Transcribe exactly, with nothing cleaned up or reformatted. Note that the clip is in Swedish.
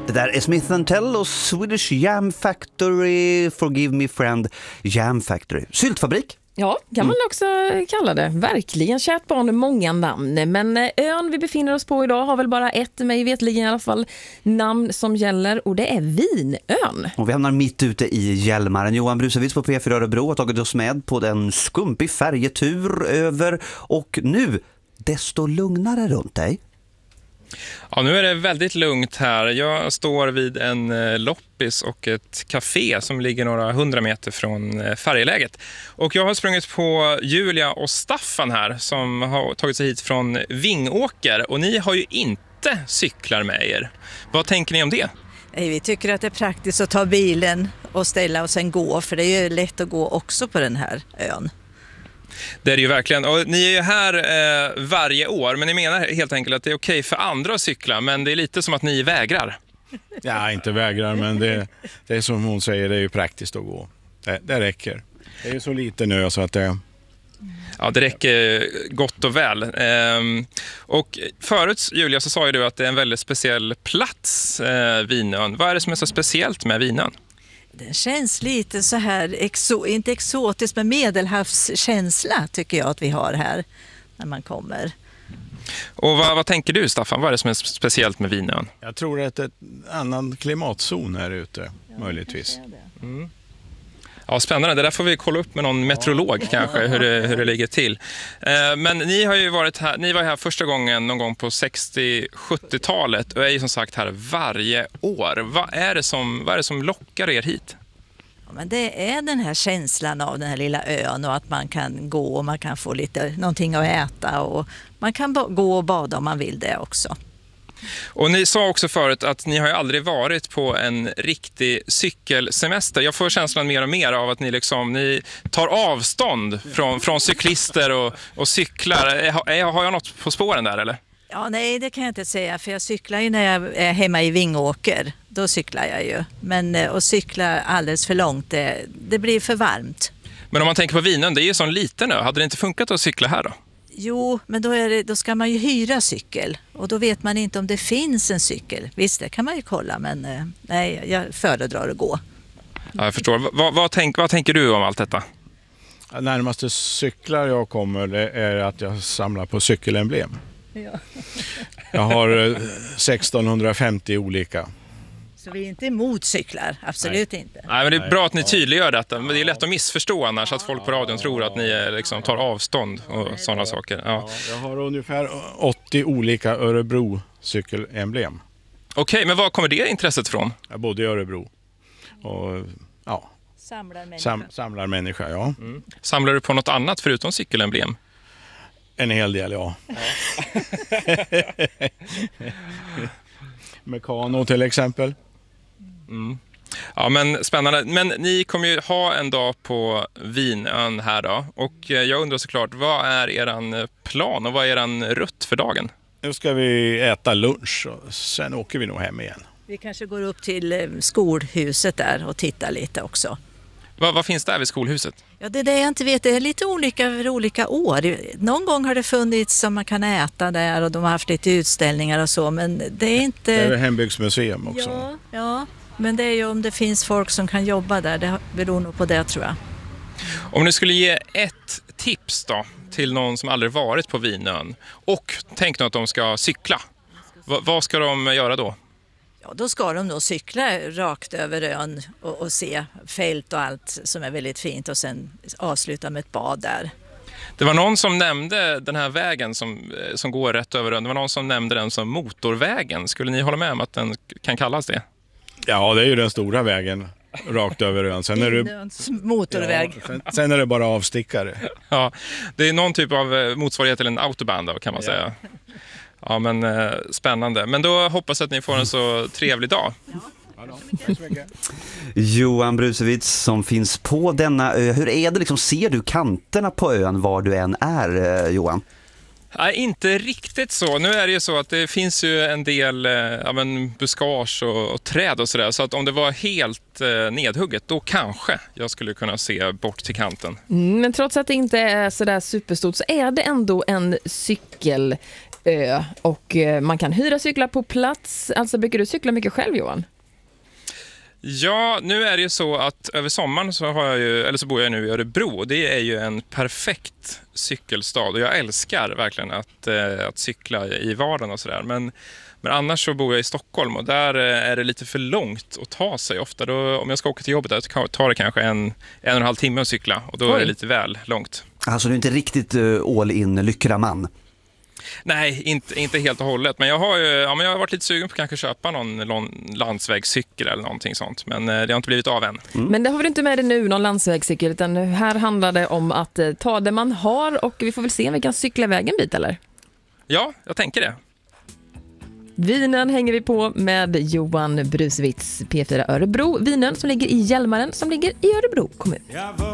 Det där är Smith and Tell och Swedish Jam Factory, Forgive Me Friend, Jam Factory. Syltfabrik. Ja, kan man också kalla det. Verkligen kärt barn, många namn. Men ön vi befinner oss på idag har väl bara ett, mig vetligen i alla fall, namn som gäller. Och det är Vinön. Och vi hamnar mitt ute i Hjälmaren. Johan Brusewitz på P fyra Örebro har tagit oss med på den skumpig färjetur över. Och nu, desto lugnare runt dig. Ja, nu är det väldigt lugnt här. Jag står vid en loppis och ett café som ligger några hundra meter från färjeläget. Och jag har sprungit på Julia och Staffan här som har tagit sig hit från Vingåker. Och ni har ju inte cyklar med er. Vad tänker ni om det? Vi tycker att det är praktiskt att ta bilen och ställa och sen gå. För det är ju lätt att gå också på den här ön. Det är det ju verkligen. Och ni är ju här eh, varje år, men ni menar helt enkelt att det är okej för andra att cykla, men det är lite som att ni vägrar. Ja, inte vägrar, men det, det är som hon säger, det är ju praktiskt att gå. Det, det räcker. Det är ju så lite nu så att det... Ja, det räcker gott och väl. Ehm, och förut, Julia, så sa ju du att det är en väldigt speciell plats, eh, Vinön. Vad är det som är så speciellt med Vinön? Den känns lite så här, exo, inte exotisk, men medelhavskänsla tycker jag att vi har här när man kommer. Och vad, vad tänker du, Staffan? Vad är det som är speciellt med Vinön? Jag tror att det är en annan klimatzon här ute, ja, möjligtvis. Mm. Ja, spännande. Det där får vi kolla upp med någon meteorolog kanske, hur det, hur det ligger till. Eh, men ni har ju varit här, ni var här första gången någon gång på sextio-sjuttiotalet och är ju som sagt här varje år. Vad är det som, vad är det som lockar er hit? Ja, men det är den här känslan av den här lilla ön och att man kan gå och man kan få lite någonting att äta och man kan gå och bada om man vill det också. Och ni sa också förut att ni har ju aldrig varit på en riktig cykelsemester. Jag får känslan mer och mer av att ni, liksom, ni tar avstånd från, från cyklister och, och cyklar. Har, har jag något på spåren där eller? Ja, nej, det kan jag inte säga, för jag cyklar ju när jag är hemma i Vingåker. Då cyklar jag ju. Men att cykla alldeles för långt, det, det blir för varmt. Men om man tänker på Vinön, det är ju sån liten ö. Hade det inte funkat att cykla här då? Jo, men då, är det, då ska man ju hyra cykel och då vet man inte om det finns en cykel. Visst, det kan man ju kolla, men eh, nej, jag föredrar att gå. Ja, jag förstår. Vad, vad, tänk, vad tänker du om allt detta? Närmaste cyklar jag kommer det är att jag samlar på cykelemblem. Ja. Jag har sextonhundrafemtio olika. Så vi är inte emot cyklar, absolut Nej. inte. Nej, men det är bra att ni tydliggör detta. Men det är lätt att missförstå annars att folk på radion tror att ni liksom tar avstånd och sådana saker. Ja. Jag har ungefär åttio olika Örebro-cykelemblem. Okej, men var kommer det intresset från? Jag bodde i Örebro. Och, ja. Samlar människa. Sam, samlar människa, ja. Mm. Samlar du på något annat förutom cykelemblem? En hel del, ja. ja. Mekano till exempel. Mm. Ja, men spännande. Men ni kommer ju ha en dag på Vinön här då. Och jag undrar såklart, vad är eran plan och vad är eran rutt för dagen? Nu ska vi äta lunch och sen åker vi nog hem igen. Vi kanske går upp till skolhuset där och tittar lite också. Vad, vad finns där vid skolhuset? Ja, det är det jag inte vet. Det är lite olika över olika år. Någon gång har det funnits som man kan äta där och de har haft lite utställningar och så, men det är inte... Det är hembygdsmuseum också. Ja, ja, men det är ju om det finns folk som kan jobba där. Det beror nog på det, tror jag. Om ni skulle ge ett tips då till någon som aldrig varit på Vinön och tänkt att de ska cykla. V- vad ska de göra då? Ja, då ska de nog cykla rakt över ön och, och se fält och allt som är väldigt fint och sen avsluta med ett bad där. Det var någon som nämnde den här vägen som, som går rätt över ön. Det var någon som nämnde den som motorvägen. Skulle ni hålla med om att den kan kallas det? Ja, det är ju den stora vägen rakt över ön. Sen är det, motorväg. ja, sen, sen är det bara avstickare. Ja, det är någon typ av motsvarighet till en autobahn då, kan man ja. säga. Ja, men eh, spännande. Men då hoppas jag att ni får en så trevlig dag. Ja. Johan Brusewitz som finns på denna ö. Hur är det liksom, ser du kanterna på ön var du än är, Johan? Nej, inte riktigt så. Nu är det ju så att det finns ju en del eh, ja, men buskage och, och träd och sådär. Så att om det var helt eh, nedhugget, då kanske jag skulle kunna se bort till kanten. Mm, men trots att det inte är sådär superstort så är det ändå en cykelö ö och eh, man kan hyra cyklar på plats. Alltså brukar du cykla mycket själv, Johan? Ja, nu är det ju så att över sommaren så, har jag ju, eller så bor jag nu i Örebro. Det är ju en perfekt cykelstad och jag älskar verkligen att, eh, att cykla i vardagen och sådär. Men, men annars så bor jag i Stockholm och där är det lite för långt att ta sig ofta. Då, om jag ska åka till jobbet där tar det kanske en, en och en halv timme att cykla och då Oj. är det lite väl långt. Alltså du är inte riktigt uh, all in lyckraman? Nej, inte, inte helt och hållet. Men jag har ju ja, men jag har varit lite sugen på att kanske köpa någon, någon landsvägscykel eller någonting sånt. Men eh, det har inte blivit av än. Mm. Men det har vi inte med det nu, någon landsvägscykel. Utan här handlar det om att eh, ta det man har och vi får väl se om vi kan cykla vägen bit, eller? Ja, jag tänker det. Vinen hänger vi på med Johan Brusewitz, P fyra Örebro. Vinen som ligger i Hjälmaren som ligger i Örebro kommun.